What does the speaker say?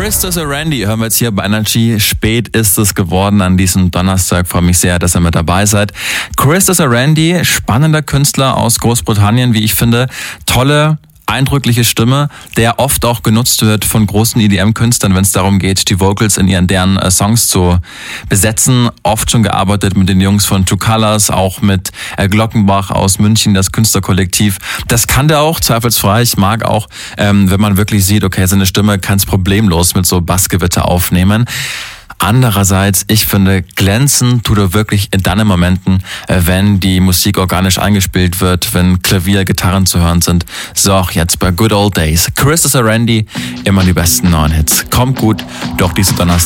Christus Randy hören wir jetzt hier bei Energy. Spät ist es geworden an diesem Donnerstag. Freue mich sehr, dass ihr mit dabei seid. Christus Randy, spannender Künstler aus Großbritannien, wie ich finde. Tolle, eindrückliche Stimme, der oft auch genutzt wird von großen EDM-Künstlern, wenn es darum geht, die Vocals in deren Songs zu besetzen. Oft schon gearbeitet mit den Jungs von Two Colors, auch mit Glockenbach aus München, das Künstlerkollektiv. Das kann der auch, zweifelsfrei. Ich mag auch, wenn man wirklich sieht, okay, seine Stimme kann es problemlos mit so Bassgewitter aufnehmen. Andererseits, ich finde, glänzen tut er wirklich in dann Momenten, wenn die Musik organisch eingespielt wird, wenn Klavier, Gitarren zu hören sind. So auch jetzt bei Good Old Days. Christus Randy, immer die besten neuen Hits. Kommt gut durch diese Donnerstag.